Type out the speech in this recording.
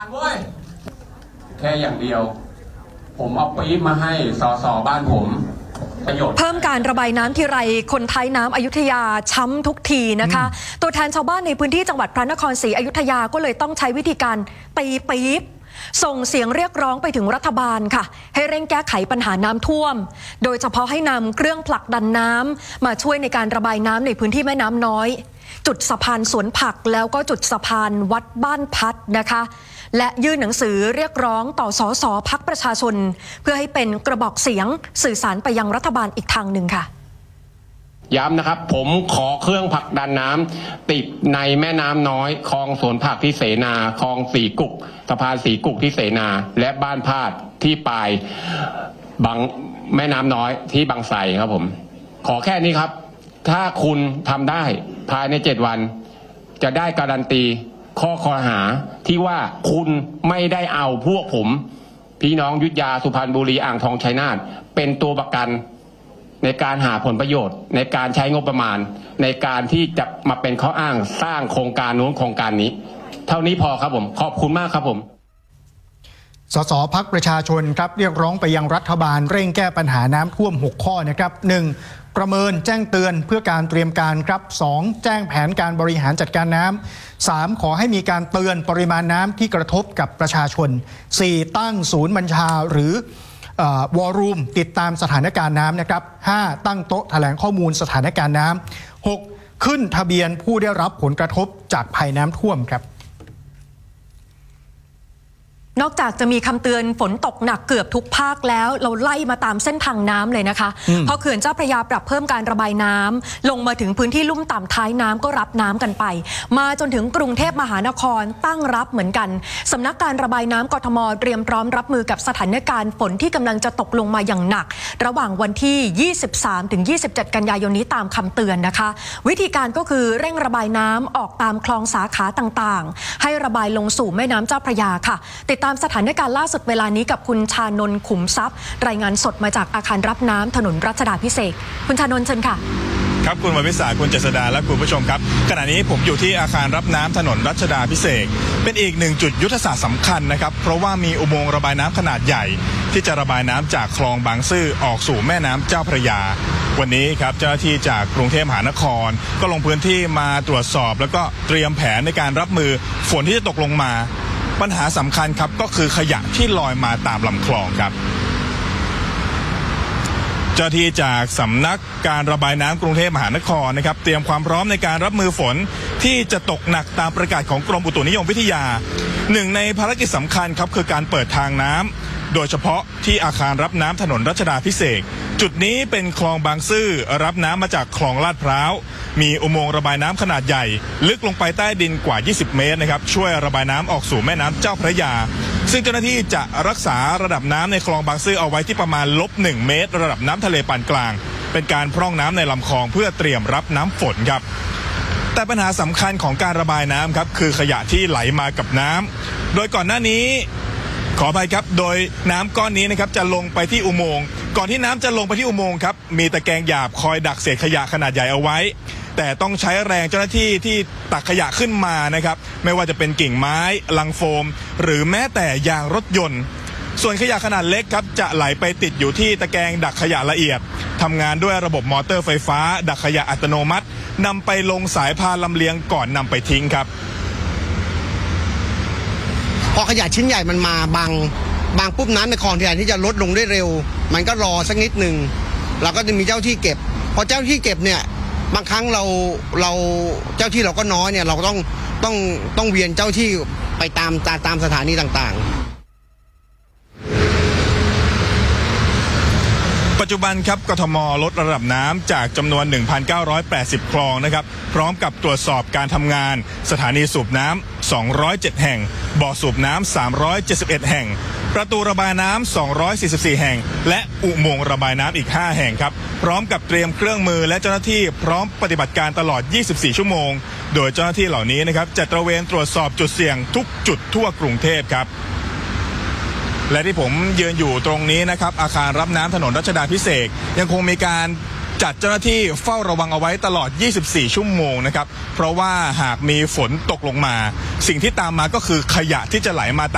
แค่อย่างเดียวผมเอาปี๊บมาให้สสบ้านผมประโยชน์เพิ่มการระบายน้ำทีไรคนท้ายน้ำอยุธยาช้ำทุกทีนะคะตัวแทนชาวบ้านในพื้นที่จังหวัดพระนครศรีอยุธยาก็เลยต้องใช้วิธีการตีปี๊บส่งเสียงเรียกร้องไปถึงรัฐบาลค่ะให้เร่งแก้ไขปัญหาน้ำท่วมโดยเฉพาะให้นำเครื่องผลักดันน้ำมาช่วยในการระบายน้ำในพื้นที่แม่น้ำน้อยจุดสะพานสวนผักแล้วก็จุดสะพานวัดบ้านพัดนะคะและยื่นหนังสือเรียกร้องต่อสสพรรคประชาชนเพื่อให้เป็นกระบอกเสียงสื่อสารไปยังรัฐบาลอีกทางหนึ่งค่ะย้ำนะครับผมขอเครื่องผลักดันน้ำติดในแม่น้ำน้อยคลองสวนผักที่เสนาคลองสีกุกสะพานสีกุกที่เสนาและบ้านพาดที่ปลายบางแม่น้ำน้อยที่บางไทรครับผมขอแค่นี้ครับถ้าคุณทำได้ภายใน7 วันจะได้การันตีข้อหาที่ว่าคุณไม่ได้เอาพวกผมพี่น้องอยุธยาสุพรรณบุรีอ่างทองชัยนาทเป็นตัวประกันในการหาผลประโยชน์ในการใช้งบประมาณในการที่จะมาเป็นข้ออ้างสร้างโครงการนู้นโครงการนี้เท่านี้พอครับผมขอบคุณมากครับผมสสพรรคประชาชนครับเรียกร้องไปยังรัฐบาลเร่งแก้ปัญหาน้ำท่วม6 ข้อนะครับ 1. ประเมินแจ้งเตือนเพื่อการเตรียมการครับ 2. แจ้งแผนการบริหารจัดการน้ำ 3. ขอให้มีการเตือนปริมาณน้ำที่กระทบกับประชาชน 4. ตั้งศูนย์บัญชาหรือวอรูมติดตามสถานการณ์น้ำนะครับ 5. ตั้งโต๊ะแถลงข้อมูลสถานการณ์น้ำ 6. ขึ้นทะเบียนผู้ได้รับผลกระทบจากภัยน้ำท่วมครับนอกจากจะมีคำเตือนฝนตกหนักเกือบทุกภาคแล้วเราไล่มาตามเส้นทางน้ำเลยนะคะพอเขื่อนเจ้าพระยาปรับเพิ่มการระบายน้ำลงมาถึงพื้นที่ลุ่มต่ำท้ายน้ำก็รับน้ำกันไปมาจนถึงกรุงเทพมหานครตั้งรับเหมือนกันสำนักการระบายน้ำกทมเตรียมพร้อมรับมือกับสถานการณ์ฝนที่กำลังจะตกลงมาอย่างหนักระหว่างวันที่ 23-27 กันยายนนี้ตามคำเตือนนะคะวิธีการก็คือเร่งระบายน้ำออกตามคลองสาขาต่างๆให้ระบายลงสู่แม่น้ำเจ้าพระยาค่ะติดตามสถานการณ์ล่าสุดเวลานี้กับคุณชานนท์ขุมทรัพย์รายงานสดมาจากอาคารรับน้ำถนนรัชดาภิเษกคุณชานนท์เชิญค่ะครับคุณววิสาคุณเจษดาและคุณผู้ชมครับขณะนี้ผมอยู่ที่อาคารรับน้ำถนนรัชดาภิเษกเป็นอีกหนึ่งจุดยุทธศาสตร์สำคัญนะครับเพราะว่ามีอุโมงค์ระบายน้ำขนาดใหญ่ที่จะระบายน้ำจากคลองบางซื่อออกสู่แม่น้ำเจ้าพระยาวันนี้ครับเจ้าหน้าที่จากกรุงเทพมหานครก็ลงพื้นที่มาตรวจสอบแล้วก็เตรียมแผนในการรับมือฝนที่จะตกลงมาปัญหาสำคัญครับก็คือขยะที่ลอยมาตามลำคลองครับเจ้าหน้าที่จากสำนักการระบายน้ำกรุงเทพมหานครนะครับเตรียมความพร้อมในการรับมือฝนที่จะตกหนักตามประกาศของกรมอุตุนิยมวิทยาหนึ่งในภารกิจสำคัญครับคือการเปิดทางน้ำโดยเฉพาะที่อาคารรับน้ำถนนรัชดาภิเษกจุดนี้เป็นคลองบางซื่อรับน้ำมาจากคลองลาดพร้าวมีอุโมงค์ระบายน้ำขนาดใหญ่ลึกลงไปใต้ดินกว่า20 เมตรนะครับช่วยระบายน้ำออกสู่แม่น้ำเจ้าพระยาซึ่งเจ้าหน้าที่จะรักษาระดับน้ำในคลองบางซื่อเอาไว้ที่ประมาณ-1 เมตรระดับน้ำทะเลปานกลางเป็นการพร่องน้ำในลำคลองเพื่อเตรียมรับน้ำฝนครับแต่ปัญหาสำคัญของการระบายน้ำครับคือขยะที่ไหลมากับน้ำโดยก่อนหน้านี้ขออภัยครับโดยน้ำก้อนนี้นะครับจะลงไปที่อุโมงค์ก่อนที่น้ำจะลงไปที่อุโมงค์ครับมีตะแกรงหยาบคอยดักเศษขยะขนาดใหญ่เอาไว้แต่ต้องใช้แรงเจ้าหน้าที่ที่ตักขยะขึ้นมานะครับไม่ว่าจะเป็นกิ่งไม้ลังโฟมหรือแม้แต่ยางรถยนต์ส่วนขยะขนาดเล็กครับจะไหลไปติดอยู่ที่ตะแกรงดักขยะละเอียดทำงานด้วยระบบมอเตอร์ไฟฟ้าดักขยะอัตโนมัตินำไปลงสายพานลำเลียงก่อนนำไปทิ้งครับพอขยะชิ้นใหญ่มันมาบางปุ๊บน้ำในคลองแทนที่จะลดลงได้เร็วมันก็รอสักนิดหนึ่งเราก็จะมีเจ้าที่เก็บพอเจ้าที่เก็บเนี่ยบางครั้งเราเจ้าที่เราก็น้อยเนี่ยเราก็ต้องเวียนเจ้าที่ไปตามสถานีต่างๆปัจจุบันครับกทมลดระดับน้ำจากจำนวน 1,980 คลองนะครับพร้อมกับตรวจสอบการทำงานสถานีสูบน้ำ207 แห่งบ่อสูบน้ำ371 แห่งประตูระบายน้ำ244 แห่งและอุโมงค์ระบายน้ำอีก5 แห่งครับพร้อมกับเตรียมเครื่องมือและเจ้าหน้าที่พร้อมปฏิบัติการตลอด24 ชั่วโมงโดยเจ้าหน้าที่เหล่านี้นะครับจะตระเวนตรวจสอบจุดเสี่ยงทุกจุดทั่วกรุงเทพครับและที่ผมยืนอยู่ตรงนี้นะครับอาคารรับน้ำถนนรัชดาภิเษกยังคงมีการจัดเจ้าหน้าที่เฝ้าระวังเอาไว้ตลอด24 ชั่วโมงนะครับเพราะว่าหากมีฝนตกลงมาสิ่งที่ตามมาก็คือขยะที่จะไหลมา